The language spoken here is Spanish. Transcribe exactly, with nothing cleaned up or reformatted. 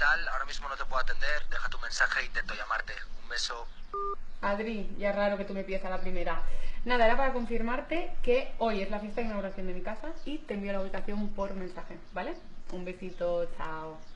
tal, ahora mismo no te puedo atender, deja tu mensaje e intento llamarte. Un beso. Adri, ya es raro que tú me pidas a la primera. Nada, era para confirmarte que hoy es la fiesta de inauguración de mi casa y te envío la ubicación por mensaje, ¿vale? Un besito, chao.